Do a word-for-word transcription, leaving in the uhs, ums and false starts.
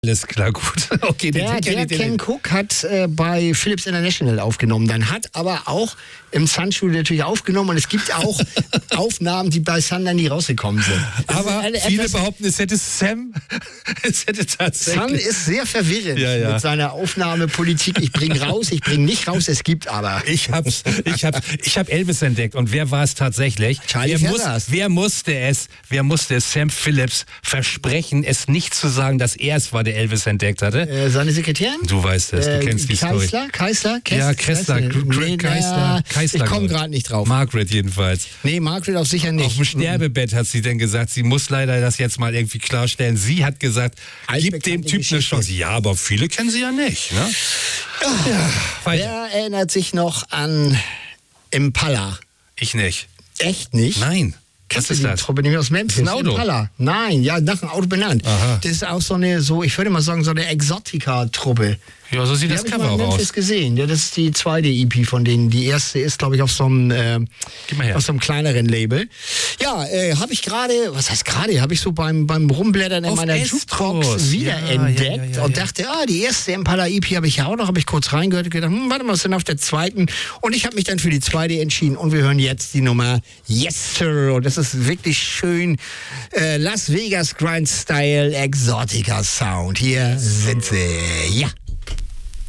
Alles klar, gut. Okay, Der, der Ken Cook hat äh, bei Philips International aufgenommen. Dann hat aber auch im Sun Studio natürlich aufgenommen. Und es gibt auch Aufnahmen, die bei Sun dann nie rausgekommen sind. Das aber eine, viele etwas, behaupten, es hätte Sam, es hätte tatsächlich... Sun ist sehr verwirrend ja, ja. mit seiner Aufnahmepolitik. Ich bringe raus, ich bringe nicht raus, es gibt aber. Ich hab's, ich hab, ich hab Elvis entdeckt. Und wer war es tatsächlich? Charlie wer, muss, Feathers. wer musste es, wer musste es Sam Phillips versprechen, es nicht zu sagen, dass er es war, der Elvis entdeckt hatte? Äh, seine Sekretärin? Du weißt es, du Äh, kennst die Story. Keisler? Keisler? Kess, Ja, Kressler, nee, Keisler, Keisler. Ich komme gerade nicht drauf. Margaret jedenfalls. Nee, Margaret auch sicher nicht. Auf dem Sterbebett hat sie dann gesagt, sie muss leider das jetzt mal irgendwie klarstellen. Sie hat gesagt, gib dem Typ eine Chance. Ja, aber viele kennen sie ja nicht. Ne? Ja, wer erinnert sich noch an Impala? Ich nicht. Echt nicht? Nein. Was ist das? Truppe nämlich aus Memphis. Das ist ein Auto. Impala. Nein, ja, nach einem Auto benannt. Aha. Das ist auch so eine, so, ich würde mal sagen, so eine Exotica-Truppe. Ja, so sieht Die das habe ich Cover mal in auch Memphis aus. gesehen. Ja, das ist die zweite E P von denen. Die erste ist, glaube ich, auf so einem, äh, Gib mal her. auf so einem kleineren Label. Ja, äh, habe ich gerade, was heißt gerade, habe ich so beim, beim Rumblättern in Auf meiner Estros. Jukebox wiederentdeckt Ja, ja, ja, ja, und ja. dachte, ah, die erste Impala E P habe ich ja auch noch, habe ich kurz reingehört und gedacht, hm, warte mal, was ist denn auf der zweiten? Und ich habe mich dann für die zweite entschieden und wir hören jetzt die Nummer Yes Sir. Und das ist wirklich schön äh, Las Vegas Grind Style Exotica Sound. Hier sind sie. Ja.